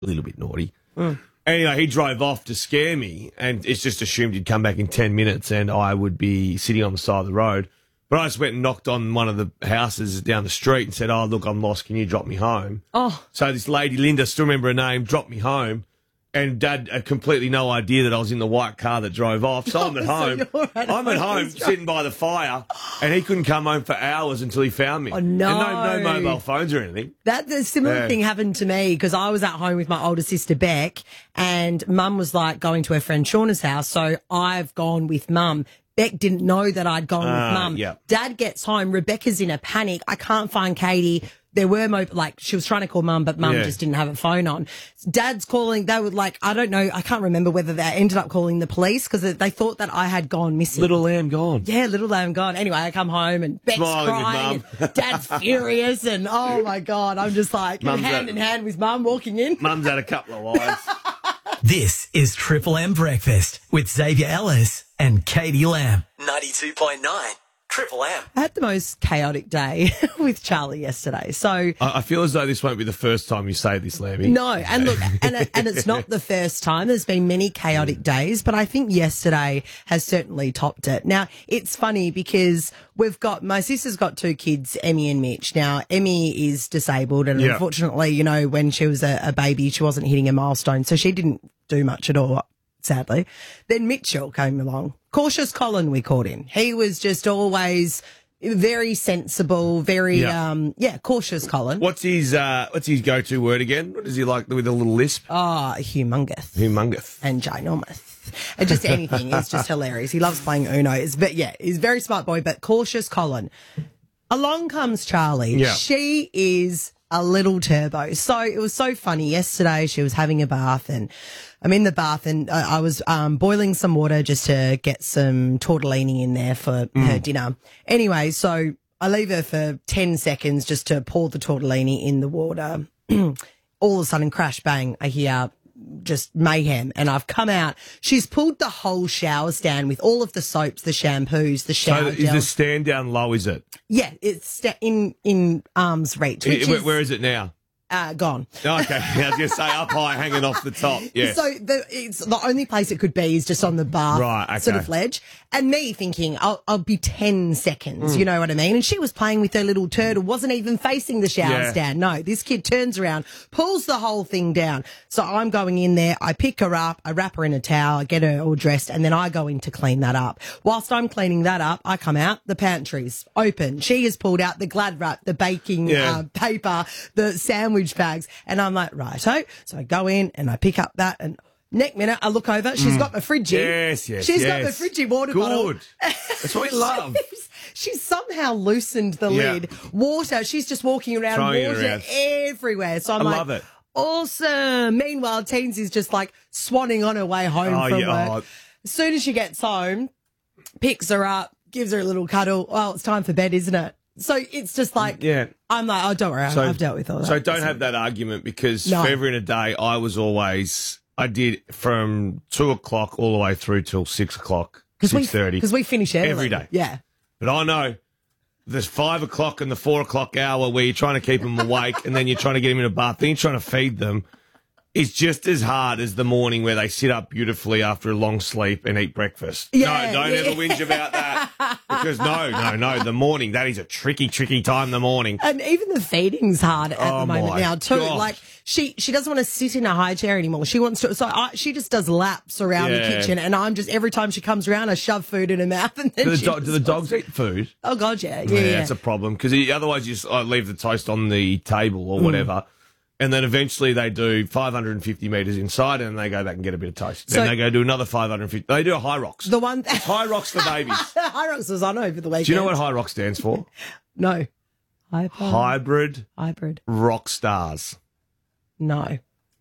little bit naughty. And he drove off to scare me, and it's just assumed he'd come back in 10 minutes and I would be sitting on the side of the road. But I just went and knocked on one of the houses down the street and said, "Oh, look, I'm lost. Can you drop me home?" Oh. So this lady, Linda, still remember her name, dropped me home. And Dad had completely no idea that I was in the white car that drove off. So I'm at home. I'm at home sitting by the fire, and he couldn't come home for hours until he found me. Oh, no. And no mobile phones or anything. The similar thing happened to me because I was at home with my older sister, Beck, and Mum was like going to her friend Shauna's house. So I've gone with Mum. Beck didn't know that I'd gone with Mum. Yeah. Dad gets home. Rebecca's in a panic. I can't find Katie. There were she was trying to call Mum, but Mum just didn't have a phone on. Dad's calling. They were like, I don't know. I can't remember whether they ended up calling the police because they thought that I had gone missing. Little lamb gone. Yeah, little lamb gone. Anyway, I come home and Beck's crying. And Dad's furious. And oh my God, I'm just like hand in hand with Mum walking in. Mum's had a couple of wives. This is Triple M Breakfast with Xavier Ellis and Katie Lamb. 92.9 Triple M. I had the most chaotic day with Charlie yesterday. So I feel as though this won't be the first time you say this, Lammy. No, and look, and it's not the first time. There's been many chaotic days, but I think yesterday has certainly topped it. Now, it's funny because my sister's got two kids, Emmy and Mitch. Now, Emmy is disabled, and unfortunately, when she was a baby, she wasn't hitting a milestone, so she didn't do much at all, sadly. Then Mitchell came along. Cautious Colin, we called him. He was just always very sensible, very, cautious Colin. What's his go-to word again? What does he like with a little lisp? Oh, humongous. Humongous. And ginormous. And just anything. It's just hilarious. He loves playing Uno. He's a very smart boy, but cautious Colin. Along comes Charlie. Yeah. She is a little turbo. So it was so funny. Yesterday she was having a bath and I'm in the bath and I was boiling some water just to get some tortellini in there for her dinner. Anyway, so I leave her for 10 seconds just to pour the tortellini in the water. All of a sudden, crash, bang, I hear just mayhem. And I've come out. She's pulled the whole shower stand with all of the soaps, the shampoos, the shower gels. So is the stand down low, is it? Yeah, it's in arm's reach. Where is it now? Gone. Oh, okay. I was going to say up high, hanging off the top. Yeah. So it's the only place it could be is just on the bath sort of ledge. And me thinking, I'll be 10 seconds, you know what I mean? And she was playing with her little turtle, wasn't even facing the shower stand. No, this kid turns around, pulls the whole thing down. So I'm going in there, I pick her up, I wrap her in a towel, I get her all dressed, and then I go in to clean that up. Whilst I'm cleaning that up, I come out, the pantry's open. She has pulled out the Glad wrap, the baking paper, the sandwich bags, and I'm like, righto. So I go in and I pick up that, and next minute I look over, she's got my fridgie. Yes. She's got the fridgie water bottle. Good. That's what we love. She's somehow loosened the lid. Water, she's just walking around, water everywhere. So I'm love it. Awesome. Meanwhile, Teens is just like swanning on her way home from work. As soon as she gets home, picks her up, gives her a little cuddle. Well, it's time for bed, isn't it? So it's just like, I'm like, oh, don't worry, I've dealt with all that. So don't have that argument because forever in a day, I did from 2 o'clock all the way through till 6 o'clock, 6:30. Because we finish early. Every day. Yeah. But I know there's 5 o'clock and the 4 o'clock hour where you're trying to keep them awake and then you're trying to get them in a bath, then you're trying to feed them. It's just as hard as the morning where they sit up beautifully after a long sleep and eat breakfast. Yeah, don't ever whinge about that. Because no, the morning, that is a tricky time in the morning. And even the feeding's hard at the moment now too. God. Like she doesn't want to sit in a high chair anymore. She wants to, she just does laps around the kitchen and I'm just, every time she comes around, I shove food in her mouth and then do the dogs eat food? Oh God, yeah. That's a problem because otherwise you just leave the toast on the table or whatever. And then eventually they do 550 metres inside and they go back and get a bit of toast. Then they go do another 550. They do a High Rocks. It's High Rocks for babies. High Rocks was on over the weekend. Do you know what High Rock stands for? No. Hybrid Rock Stars. No.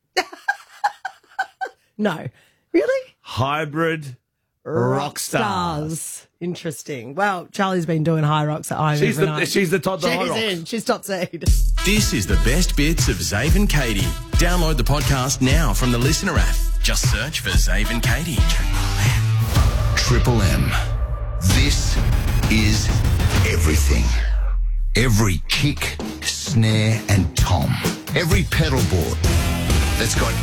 No. Really? Hybrid Rock Stars. Interesting. Well, Charlie's been doing High Rocks at home. She's the Todd the High Rocks. She's top seed. This is the best bits of Zave and Katie. Download the podcast now from the Listener app. Just search for Zave and Katie. Triple M. This is everything. Every kick, snare and tom. Every pedal board. that's got